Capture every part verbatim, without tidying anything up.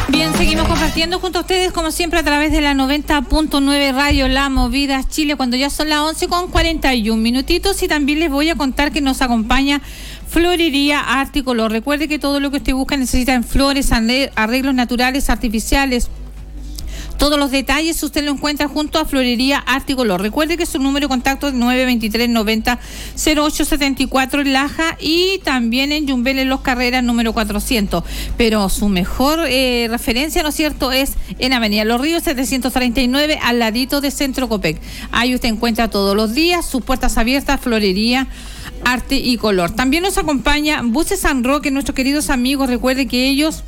Bien, seguimos compartiendo junto a ustedes, como siempre, a través de la noventa punto nueve Radio La Movida Chile, cuando ya son las once con cuarenta y un minutitos. Y también les voy a contar que nos acompaña Florería Arte y Color. Recuerde que todo lo que usted busca necesita en flores, arreglos naturales, artificiales. Todos los detalles usted lo encuentra junto a Florería Arte y Color. Recuerde que su número de contacto es nueve veintitrés noventa cero ocho setenta y cuatro en Laja y también en Yumbel en Los Carreras número cuatrocientos. Pero su mejor eh, referencia, ¿no es cierto?, es en Avenida Los Ríos setecientos treinta y nueve, al ladito de Centro Copec. Ahí usted encuentra todos los días sus puertas abiertas, Florería Arte y Color. También nos acompaña Buses San Roque, nuestros queridos amigos. Recuerde que ellos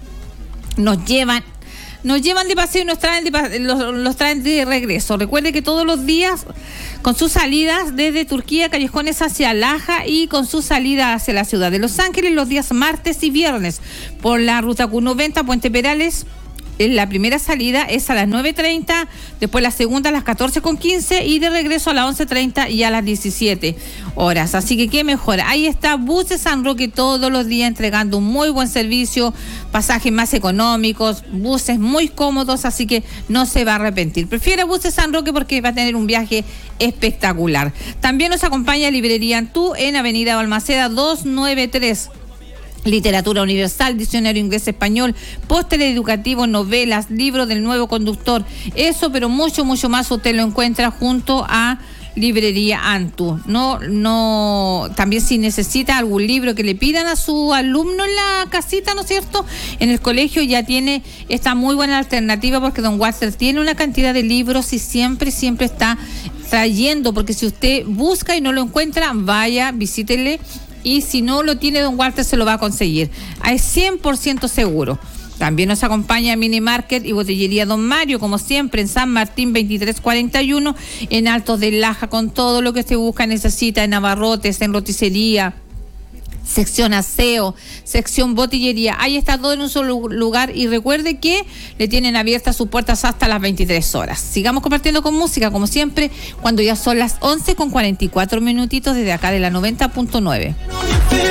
nos llevan Nos llevan de paseo y nos traen de, los, los traen de regreso. Recuerde que todos los días, con sus salidas desde Turquía, Callejones hacia Laja, y con su salida hacia la ciudad de Los Ángeles los días martes y viernes por la ruta Q noventa, Puente Perales. La primera salida es a las nueve treinta, después la segunda a las catorce con quince y de regreso a las once treinta y a las diecisiete horas. Así que qué mejor. Ahí está Buses San Roque todos los días entregando un muy buen servicio, pasajes más económicos, buses muy cómodos, así que no se va a arrepentir. Prefiere Buses San Roque porque va a tener un viaje espectacular. También nos acompaña Librería Antú en Avenida Balmaceda doscientos noventa y tres. Literatura universal, diccionario inglés-español, póster educativo, novelas, libros del nuevo conductor. Eso, pero mucho, mucho más usted lo encuentra junto a Librería Antú. No, no, también si necesita algún libro que le pidan a su alumno en la casita, ¿no es cierto?, en el colegio, ya tiene esta muy buena alternativa, porque don Walter tiene una cantidad de libros y siempre, siempre está trayendo, porque si usted busca y no lo encuentra, vaya, visítele. Y si no lo tiene don Walter, se lo va a conseguir. Es cien por ciento seguro. También nos acompaña Mini Market y Botillería Don Mario, como siempre, en San Martín veintitrés cuarenta y uno, en Altos de Laja, con todo lo que usted busca, necesita, en abarrotes, en roticería, sección aseo, sección botillería. Ahí está todo en un solo lugar, y recuerde que le tienen abiertas sus puertas hasta las veintitrés horas. Sigamos compartiendo con música, como siempre, cuando ya son las once con cuarenta y cuatro minutitos desde acá de la noventa punto nueve.